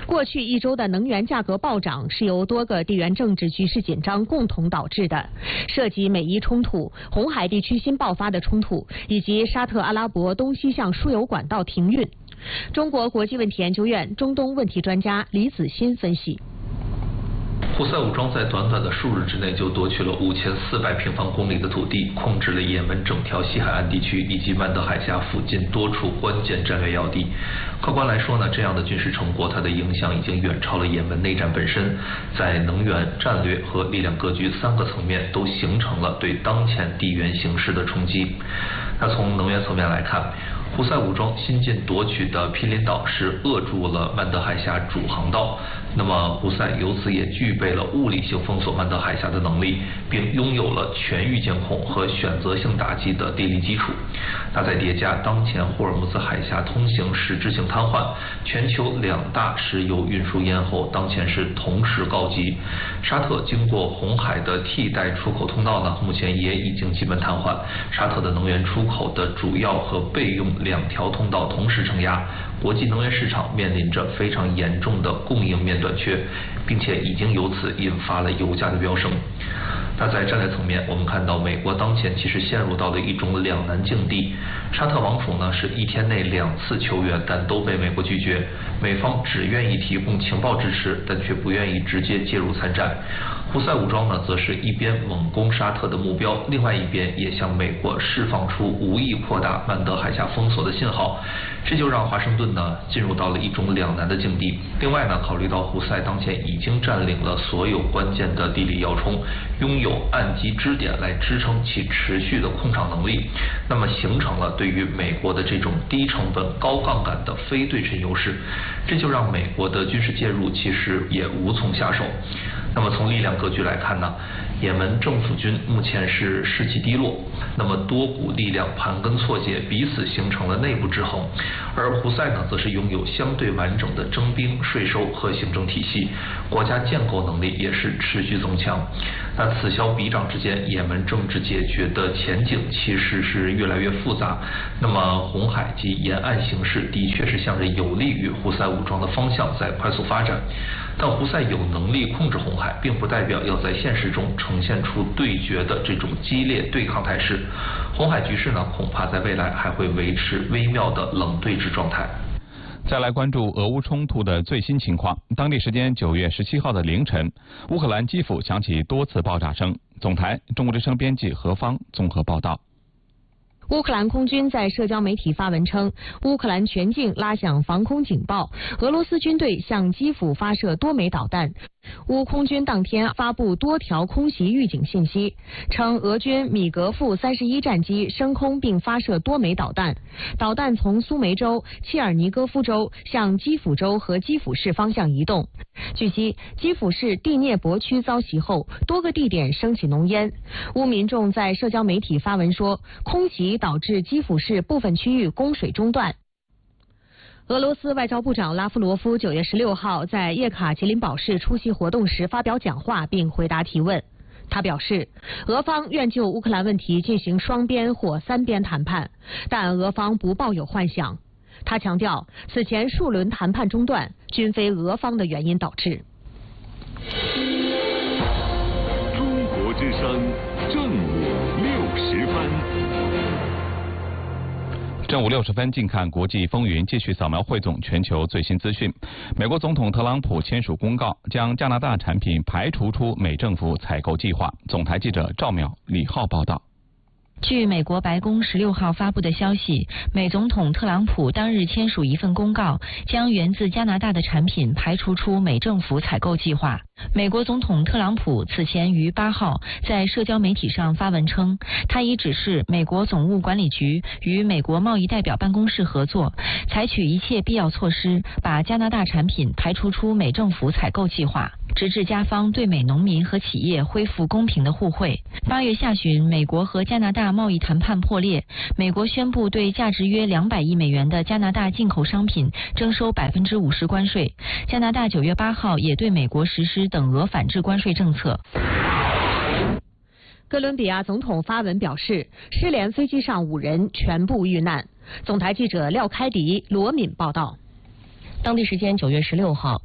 过去一周的能源价格暴涨是由多个地缘政治局势紧张共同导致的，涉及美伊冲突、红海地区新爆发的冲突，以及沙特阿拉伯东西向输油管道停运。中国国际问题研究院中东问题专家李子欣分析。 胡塞武装在短短的数日之内就夺取了5400平方公里的土地，控制了也门整条西海岸地区以及曼德海峡附近多处关键战略要地。客观来说呢，这样的军事成果，它的影响已经远超了也门内战本身，在能源、战略和力量格局3个层面都形成了对当前地缘形势的冲击。那从能源层面来看，胡塞武装新近夺取的毗邻岛是扼住了曼德海峡主航道，那么胡塞由此也具备了物理性封锁曼德海峡的能力，并拥有了全域监控和选择性打击的地理基础。那再叠加当前霍尔木兹海峡通行实质性瘫痪，全球2大石油运输咽喉当前是同时告急。沙特经过红海的替代出口通道呢，目前也已经基本瘫痪。沙特的能源出口的主要和备用2条通道同时承压，国际能源市场面临着非常严重的供应面短缺，并且已经由此引发了油价的飙升。那在战略层面，我们看到美国当前其实陷入到了一种两难境地。沙特王储呢是1天内2次求援，但都被美国拒绝。美方只愿意提供情报支持，但却不愿意直接介入参战。胡塞武装呢，则是一边猛攻沙特的目标，另外一边也向美国释放出无意扩大曼德海峡封锁的信号，这就让华盛顿呢进入到了一种两难的境地。另外呢，考虑到胡塞当前已经占领了所有关键的地理要冲，拥有岸基支点来支撑其持续的控场能力，那么形成了对于美国的这种低成本高杠杆的非对称优势，这就让美国的军事介入其实也无从下手。那么从力量格局来看呢，也门政府军目前是士气低落，那么多股力量盘根错节，彼此形成了内部制衡，而胡塞呢，则是拥有相对完整的征兵、税收和行政体系，国家建构能力也是持续增强。那此消彼长之间，也门政治解决的前景其实是越来越复杂。那么红海及沿岸形势的确是向着有利于胡塞武装的方向在快速发展，但胡塞有能力控制红海，并不代表要在现实中呈现出对决的这种激烈对抗态势。红海局势呢，恐怕在未来还会维持微妙的冷对峙状态。 再来关注俄乌冲突的最新情况。当地时间9月17号的凌晨，乌克兰基辅响起多次爆炸声。总台中国之声编辑何方综合报道。 乌克兰空军在社交媒体发文称，乌克兰全境拉响防空警报，俄罗斯军队向基辅发射多枚导弹。乌空军当天发布多条空袭预警信息，称俄军米格负31战机升空并发射多枚导弹，导弹从苏梅州、切尔尼戈夫州向基辅州和基辅市方向移动。据悉，基辅市第聂伯区遭袭后，多个地点升起浓烟。乌民众在社交媒体发文说，空袭导致基辅市部分区域供水中断。俄罗斯外交部长拉夫罗夫9月16号在叶卡捷琳堡市出席活动时发表讲话并回答提问。他表示，俄方愿就乌克兰问题进行双边或3边谈判，但俄方不抱有幻想。他强调，此前数轮谈判中断均非俄方的原因导致。 中国之声正午60分。 正午60分，近看国际风云，继续扫描汇总全球最新资讯。美国总统特朗普签署公告，将加拿大产品排除出美政府采购计划。总台记者赵淼、李浩报道。 据美国白宫16号发布的消息，美总统特朗普当日签署一份公告，将源自加拿大的产品排除出美政府采购计划。美国总统特朗普此前于8号在社交媒体上发文称，他已指示美国总务管理局与美国贸易代表办公室合作，采取一切必要措施，把加拿大产品排除出美政府采购计划，直至加方对美农民和企业恢复公平的互惠。8月下旬，美国和加拿大贸易谈判破裂，美国宣布对价值约200亿美元的加拿大进口商品征收50%关税。加拿大9月8号也对美国实施等额反制关税政策。 哥伦比亚总统发文表示，失联飞机上5人全部遇难。总台记者廖开迪、罗敏报道。 当地时间9月16号，